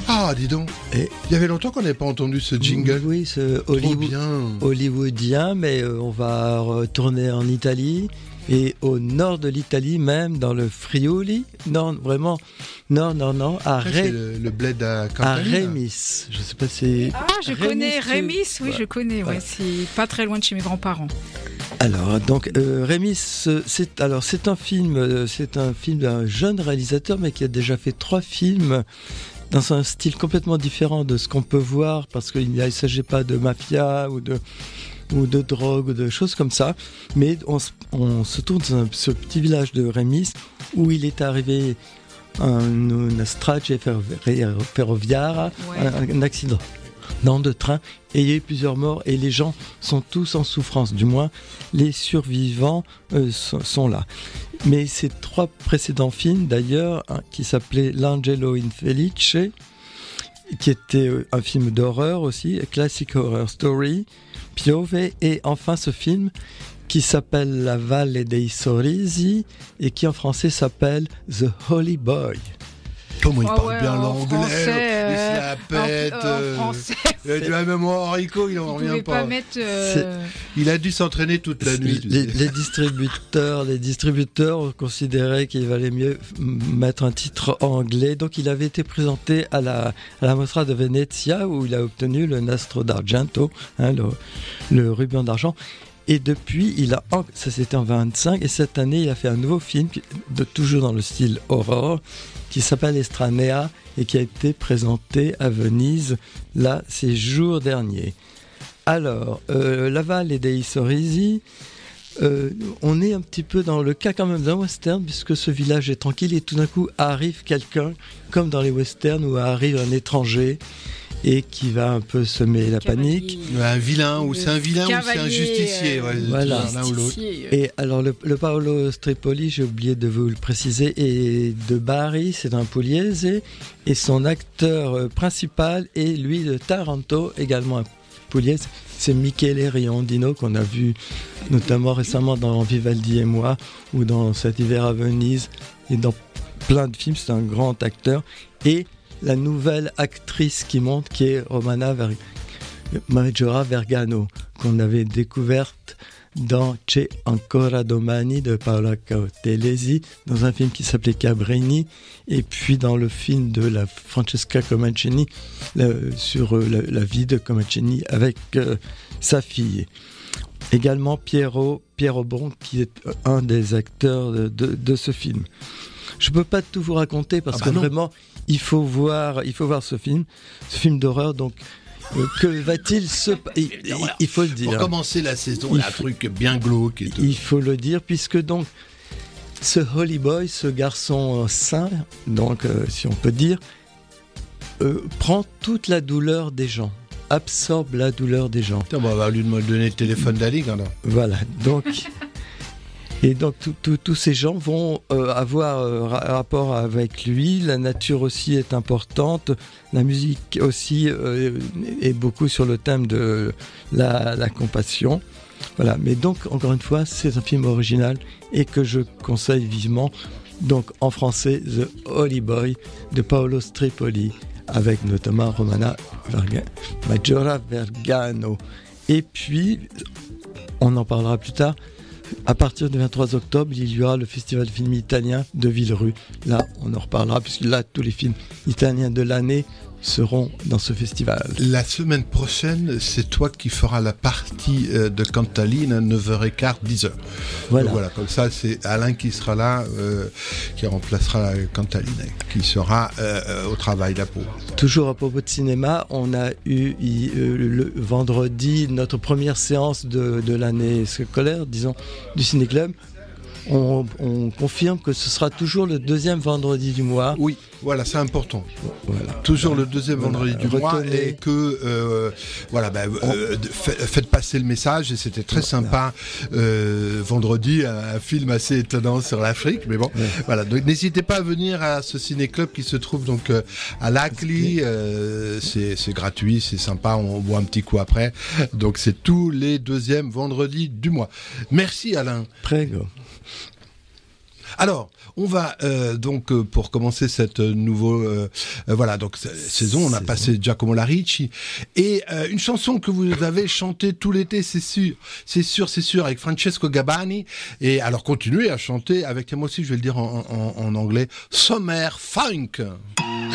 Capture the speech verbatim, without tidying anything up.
Ah, dis donc. Et il y avait longtemps qu'on n'avait pas entendu ce jingle. Oui, ce Hollywood, hollywoodien, mais euh, on va retourner en Italie et au nord de l'Italie même, dans le Friuli. Non, vraiment, non, non, non, à, Après, Ré... c'est le, le bled à à Campanie. Rémis. Je sais pas si. Ah, je Rémis, connais Rémis, tu... oui, ouais. je connais. Ouais, ouais. C'est pas très loin de chez mes grands-parents. Alors, donc, euh, Rémis, c'est alors c'est un film, c'est un film d'un jeune réalisateur, mais qui a déjà fait trois films dans un style complètement différent de ce qu'on peut voir, parce qu'il ne s'agit pas de mafia ou de ou de drogue ou de choses comme ça, mais on, on se tourne dans ce petit village de Rémis où il est arrivé un, une strage ferroviaire, ouais. un, un accident dans de train, et il y a eu plusieurs morts et les gens sont tous en souffrance, du moins les survivants euh, sont, sont là. Mais ces trois précédents films d'ailleurs, hein, qui s'appelaient L'Angelo Infelice, qui était un film d'horreur aussi, Classic Horror Story, Piove, et enfin ce film qui s'appelle La Valle dei Sorrisi et qui en français s'appelle The Holy Boy. Comment il oh parle ouais, bien l'anglais, français, il se la pète. En, en français, il a dit la même Enrico, il en revient pas. pas mettre, euh... Il a dû s'entraîner toute la nuit. Les, les distributeurs, les distributeurs ont considéré qu'il valait mieux mettre un titre anglais, donc il avait été présenté à la, à la Mostra de Venezia où il a obtenu le Nastro d'Argento, hein, le, le ruban d'argent. Et depuis, il a, ça c'était en vingt-cinq, et cette année, il a fait un nouveau film, de, toujours dans le style horror, qui s'appelle Estranea, et qui a été présenté à Venise, là, ces jours derniers. Alors, euh, La Valle dei Sorrisi, euh, on est un petit peu dans le cas quand même d'un western, puisque ce village est tranquille, et tout d'un coup arrive quelqu'un, comme dans les westerns, où arrive un étranger, et qui va un peu semer la cavalier. panique. Un vilain, ou c'est un vilain cavalier, ou c'est un justicier. Ouais, voilà. L'un ou l'autre. Et alors, le, le Paolo Stripoli, j'ai oublié de vous le préciser, est de Bari, c'est un Pugliese, et son acteur principal est lui de Taranto, également un Pugliese, c'est Michele Riondino, qu'on a vu notamment récemment dans Vivaldi et moi, ou dans Cet hiver à Venise, et dans plein de films, c'est un grand acteur. Et la nouvelle actrice qui monte, qui est Romana Ver... Maggiora Vergano, qu'on avait découverte dans C'è ancora domani de Paola Cautelesi, dans un film qui s'appelait Cabrini, et puis dans le film de la Francesca Comacini, le, sur euh, la, la vie de Comacini avec euh, sa fille. Également Piero, Piero Bon, qui est un des acteurs de, de, de ce film. Je ne peux pas tout vous raconter parce ah bah que non. vraiment, il faut voir, il faut voir ce film, ce film d'horreur. Donc, euh, que va-t-il se il, il, il faut le dire. Pour commencer la saison, il y a un faut, truc bien glauque. Et tout. Il faut le dire, puisque donc, ce Holy Boy, ce garçon saint, donc, euh, si on peut dire, euh, prend toute la douleur des gens, absorbe la douleur des gens. Tiens, on va lui donner le téléphone d'Ali, quand même. Voilà, donc... Et donc tous ces gens vont euh, avoir euh, rapport avec lui, la nature aussi est importante, la musique aussi euh, est beaucoup sur le thème de la, la compassion. Voilà, mais donc encore une fois, c'est un film original et que je conseille vivement. Donc en français, The Holy Boy de Paolo Stripoli, avec notamment Romana Verga- Maggiora Vergano. Et puis, on en parlera plus tard, à partir du vingt-trois octobre, il y aura le festival de films italien de Villerue. Là, on en reparlera, puisque là, tous les films italiens de l'année seront dans ce festival. La semaine prochaine, c'est toi qui feras la partie euh, de Cantaline à neuf heures quinze, dix heures. Voilà. Donc voilà, comme ça, c'est Alain qui sera là, euh, qui remplacera Cantaline, qui sera euh, au travail là pour. Toujours à propos de cinéma, on a eu euh, le vendredi notre première séance de, de l'année scolaire, disons, du Ciné-Club. On, on confirme que ce sera toujours le deuxième vendredi du mois. Oui, voilà, c'est important. Voilà. Toujours le deuxième voilà. vendredi du Retenez. mois et que euh, voilà, ben, euh, faites passer le message. Et c'était très voilà. sympa euh, vendredi, un film assez étonnant sur l'Afrique. Mais bon, ouais. voilà. Donc n'hésitez pas à venir à ce ciné-club qui se trouve donc euh, à Lacly. Euh, c'est, c'est gratuit, c'est sympa. On boit un petit coup après. Donc c'est tous les deuxièmes vendredis du mois. Merci Alain. Prego. Alors, on va euh, donc euh, pour commencer cette nouvelle euh, euh, voilà donc saison, on a passé Giacomo Larici et euh, une chanson que vous avez chantée tout l'été, c'est sûr, c'est sûr, c'est sûr, avec Francesco Gabbani. Et alors continuez à chanter avec moi aussi, je vais le dire en, en, en anglais, Summer Funk.